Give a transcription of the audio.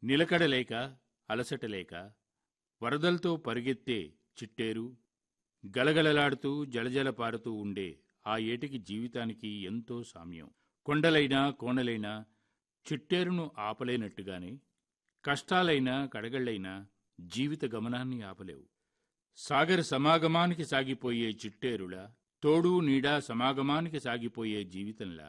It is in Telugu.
నిలకడలేక అలసటలేక వరదలతో పరుగెత్తే చిట్టేరు, గలగలలాడుతూ జలజల పారుతూ ఉండే ఆ ఏటికి జీవితానికి ఎంతో సామ్యం. కొండలైనా కోనలైనా చిట్టేరును ఆపలేనట్టుగానే కష్టాలైనా కడగళ్ళైనా జీవిత గమనాన్ని ఆపలేవు. సాగర సమాగమానికి సాగిపోయే చిట్టేరులా, తోడు నీడా సమాగమానికి సాగిపోయే జీవితంలా